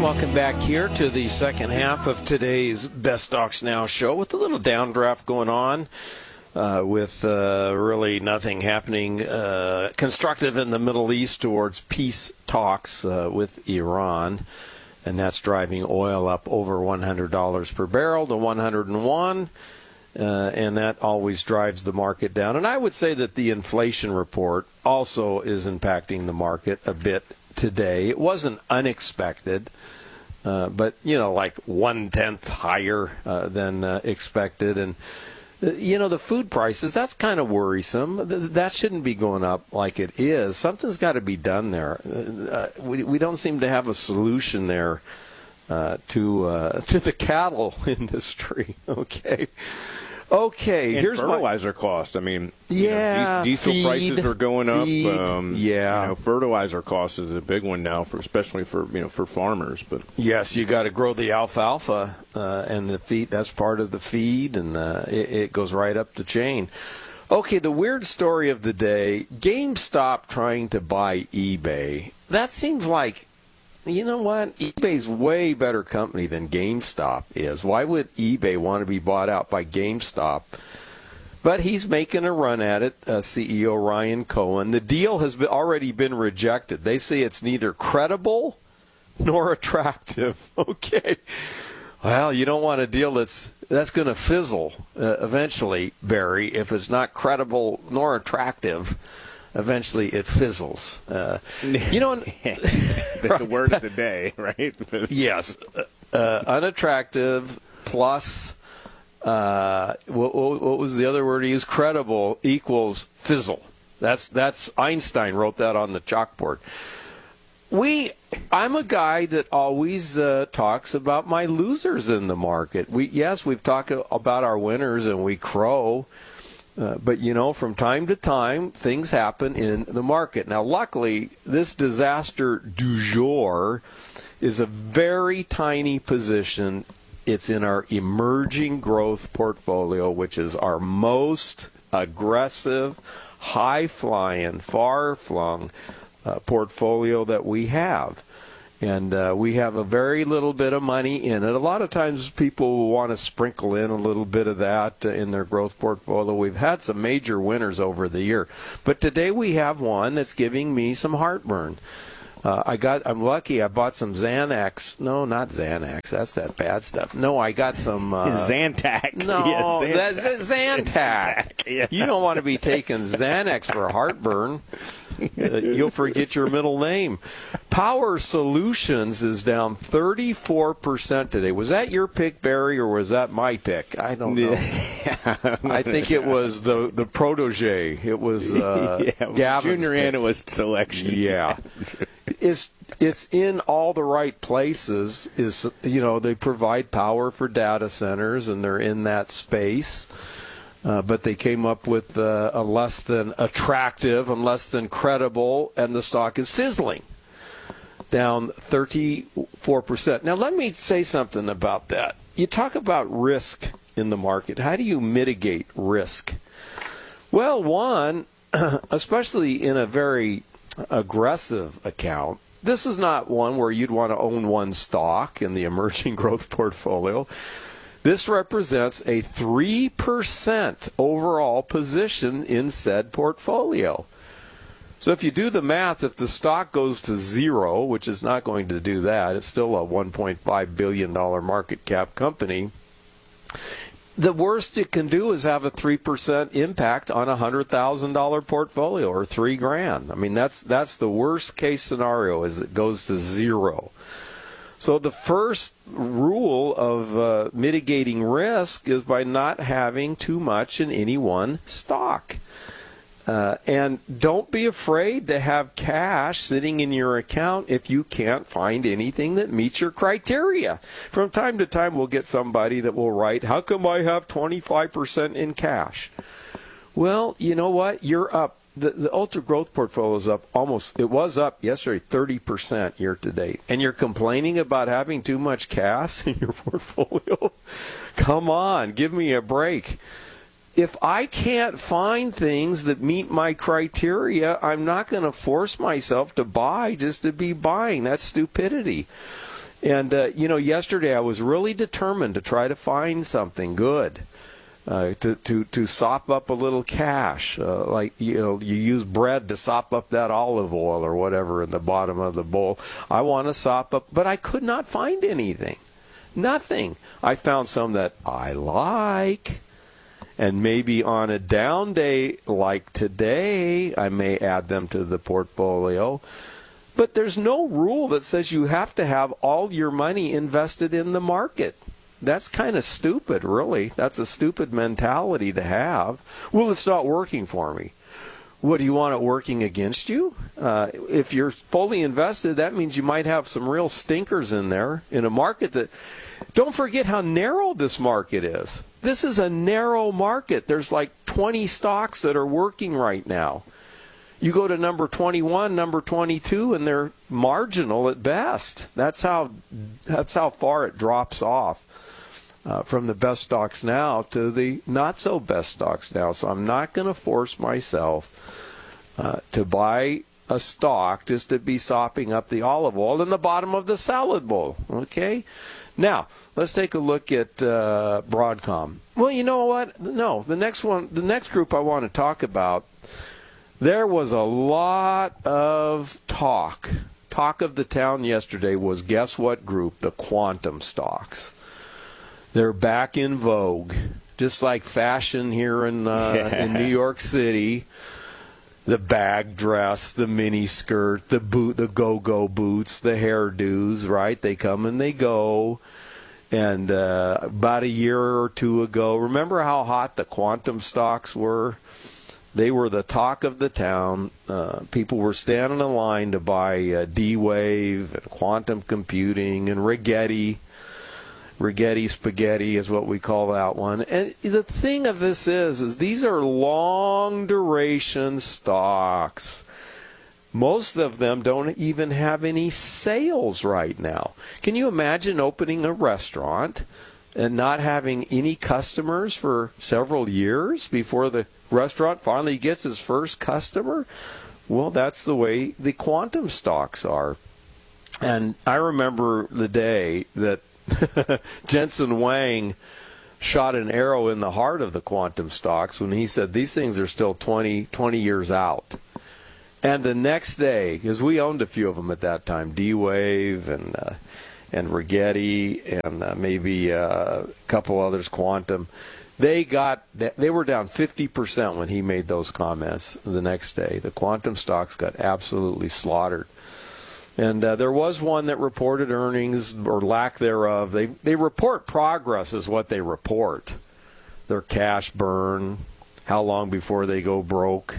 Welcome back here to the second half of today's Best Stocks Now show with a little downdraft going on with really nothing happening constructive in the Middle East towards peace talks with Iran. And that's driving oil up over $100 per barrel to 101. And that always drives the market down. And I would say that the inflation report also is impacting the market a bit today. It wasn't unexpected, but, like 1/10 higher than expected. And, the food prices, that's kind of worrisome. That shouldn't be going up like it is. Something's got to be done there. We don't seem to have a solution there to the cattle industry, okay? Okay, and here's fertilizer cost. I mean, feed, diesel prices are going up. Fertilizer cost is a big one now, especially for farmers. But yes, you got to grow the alfalfa and the feed. That's part of the feed, and it goes right up the chain. Okay, the weird story of the day: GameStop trying to buy eBay. That seems like, you know what? eBay's way better company than GameStop is. Why would eBay want to be bought out by GameStop? But he's making a run at it, CEO Ryan Cohen. The deal has already been rejected. They say it's neither credible nor attractive. Okay. Well, you don't want a deal that's going to fizzle eventually, Barry, if it's not credible nor attractive. Eventually, it fizzles. That's the word of the day, right? Yes. Unattractive plus, what was the other word he used? Credible equals fizzle. That's Einstein wrote that on the chalkboard. I'm a guy that always talks about my losers in the market. We've talked about our winners and we crow. But, from time to time, things happen in the market. Now, luckily, this disaster du jour is a very tiny position. It's in our emerging growth portfolio, which is our most aggressive, high-flying, far-flung portfolio that we have. And we have a very little bit of money in it. A lot of times people want to sprinkle in a little bit of that in their growth portfolio. We've had some major winners over the year. But today we have one that's giving me some heartburn. I'm lucky I bought some Xanax. No, not Xanax. That's that bad stuff. No, I got some... Zantac. No, yes, that's Zantac. Yes. You don't want to be taking Xanax for heartburn. You'll forget your middle name. Power Solutions is down 34% today. Was that your pick, Barry, or was that my pick? I don't know. I think it was the protege. It was Gavin's Junior pick. Analyst selection. Yeah. It's in all the right places. They provide power for data centers, and they're in that space. But they came up with a less than attractive and less than credible, and the stock is fizzling, down 34%. Now, let me say something about that. You talk about risk in the market. How do you mitigate risk? Well, one, especially in a very aggressive account, this is not one where you'd want to own one stock in the emerging growth portfolio. This represents a 3% overall position in said portfolio. So if you do the math, if the stock goes to zero, which is not going to do that, it's still a $1.5 billion market cap company, the worst it can do is have a 3% impact on a $100,000 portfolio, or $3,000. I mean, that's the worst case scenario, is it goes to zero. So the first rule of mitigating risk is by not having too much in any one stock. And don't be afraid to have cash sitting in your account if you can't find anything that meets your criteria. From time to time, we'll get somebody that will write, "How come I have 25% in cash?" Well, you know what? You're up. The ultra growth portfolio is up it was up yesterday 30% year to date. And you're complaining about having too much cash in your portfolio? Come on, give me a break. If I can't find things that meet my criteria, I'm not going to force myself to buy just to be buying. That's stupidity. And, yesterday I was really determined to try to find something good. To sop up a little cash, you use bread to sop up that olive oil or whatever in the bottom of the bowl. I want to sop up, but I could not find anything. Nothing. I found some that I like, and maybe on a down day like today, I may add them to the portfolio. But there's no rule that says you have to have all your money invested in the market. That's kind of stupid, really. That's a stupid mentality to have. Well, it's not working for me. What, do you want it working against you? If you're fully invested, that means you might have some real stinkers in there in a market that... Don't forget how narrow this market is. This is a narrow market. There's like 20 stocks that are working right now. You go to number 21, number 22, and they're marginal at best. That's how far it drops off. From the best stocks now to the not-so-best stocks now. So I'm not going to force myself to buy a stock just to be sopping up the olive oil in the bottom of the salad bowl. Okay? Now, let's take a look at Broadcom. Well, you know what? No, the next group I want to talk about, there was a lot of talk. Talk of the town yesterday was, guess what group? The quantum stocks. They're back in vogue, just like fashion here in New York City. The bag dress, the mini skirt, the go-go boots, the hairdos, right? They come and they go. And about a year or two ago, remember how hot the quantum stocks were? They were the talk of the town. People were standing in line to buy D-Wave and quantum computing and Rigetti. Rigetti spaghetti is what we call that one. And the thing of this is these are long duration stocks. Most of them don't even have any sales right now. Can you imagine opening a restaurant and not having any customers for several years before the restaurant finally gets its first customer? Well, that's the way the quantum stocks are. And I remember the day that Jensen Huang shot an arrow in the heart of the quantum stocks when he said these things are still 20 years out. And the next day, because we owned a few of them at that time, D-Wave and Rigetti and maybe a couple others, Quantum, they were down 50% when he made those comments the next day. The quantum stocks got absolutely slaughtered. And there was one that reported earnings or lack thereof. They report progress is what they report. Their cash burn, how long before they go broke.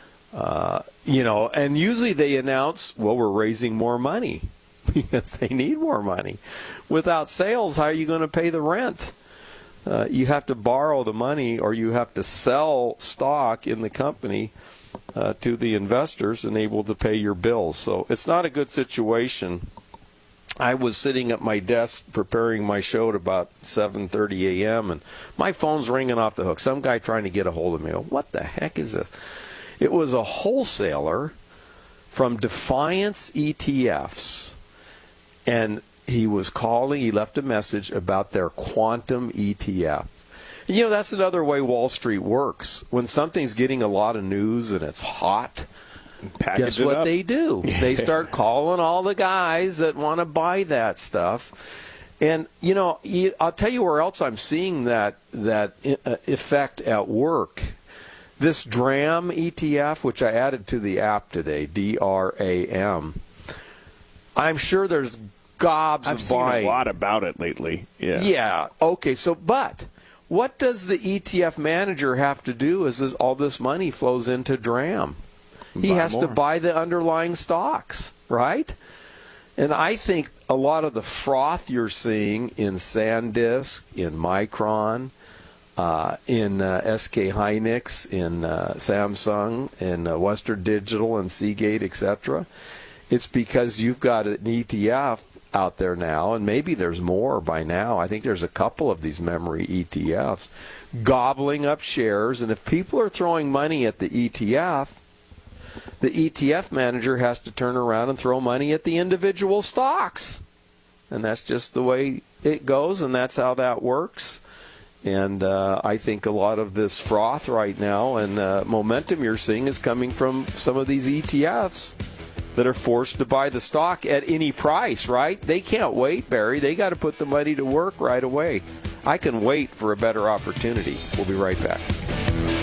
And usually they announce, well, we're raising more money because they need more money. Without sales, how are you going to pay the rent? You have to borrow the money or you have to sell stock in the company to the investors and able to pay your bills. So it's not a good situation. I was sitting at my desk preparing my show at about 7:30 a.m. and my phone's ringing off the hook. Some guy trying to get a hold of me. What the heck is this? It was a wholesaler from Defiance ETFs. And he was calling, he left a message about their quantum ETF. That's another way Wall Street works. When something's getting a lot of news and it's hot, guess what they do? They start calling all the guys that want to buy that stuff. And, I'll tell you where else I'm seeing that effect at work. This DRAM ETF, which I added to the app today, DRAM, I'm sure there's gobs I've of seen buying. a lot about it lately. Yeah. Okay. But what does the ETF manager have to do as all this money flows into DRAM? He has to buy the underlying stocks, right? And I think a lot of the froth you're seeing in SanDisk, in Micron, in SK Hynix, in Samsung, in Western Digital, and Seagate, etc., it's because you've got an ETF out there now, and maybe there's more by now. I think there's a couple of these memory ETFs gobbling up shares, and if people are throwing money at the ETF manager has to turn around and throw money at the individual stocks. and that's just the way it goes, and that's how that works. And I think a lot of this froth right now and momentum you're seeing is coming from some of these ETFs that are forced to buy the stock at any price, right? They can't wait, Barry. They got to put the money to work right away. I can wait for a better opportunity. We'll be right back.